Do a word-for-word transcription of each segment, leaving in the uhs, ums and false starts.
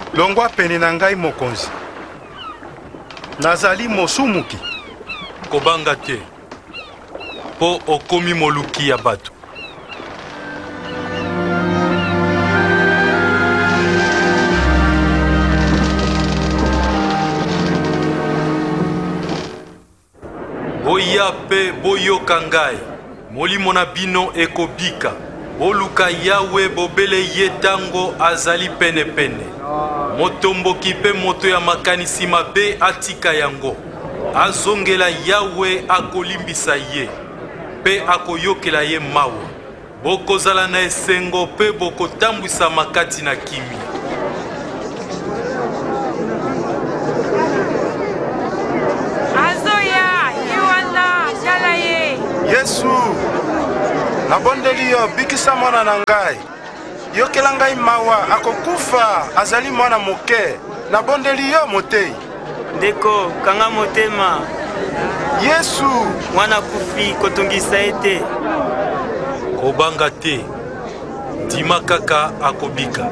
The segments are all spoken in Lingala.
longwa pene na ngai mokonzi. Nazali mosumuki. Kobanga te. Po okomi moluki ya bato. Boya pe boyoka ngai. Molimo na bino ekobika. Boluka Yawe bobele ye tango azali pene pene. Motomboki pe moto ya makanisi mabe atika yango. Azongela Yawe akolimbisa ye. Pe akoyokela ye mawa. Bokozala na esengo pe bokotambwisa makati na kimi. Azoya, Iwana, Jalaye. Yesu, nabondeli yo bikisa mwana na ngai. Yokela ngai mawa akokufa azali mwana moke. Nabondeli yo motei. Ndeko, kanga motema. Yesu, mwana kufi kotongisa ete. Kobanga te. Dima kaka akobika.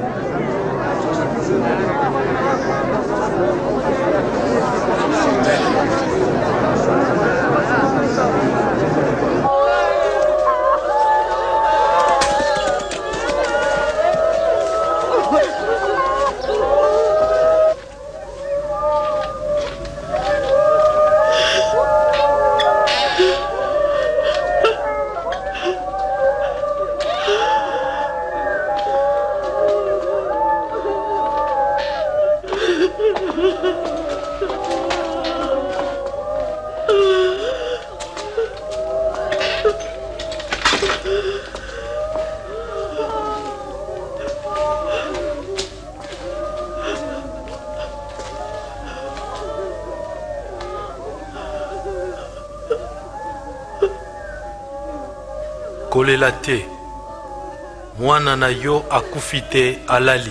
Kolela te. Mwana na yo akufi te alali.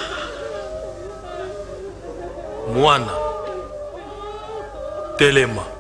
Mwana telema.